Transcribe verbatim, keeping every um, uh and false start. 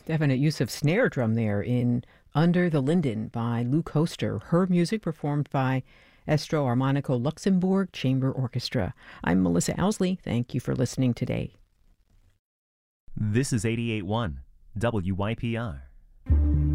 Definite use of snare drum there in Under the Linden by Lou Coaster. Her music performed by Estro Armonico Luxembourg Chamber Orchestra. I'm Melissa Owsley. Thank you for listening today. This is eighty-eight point one W Y P R.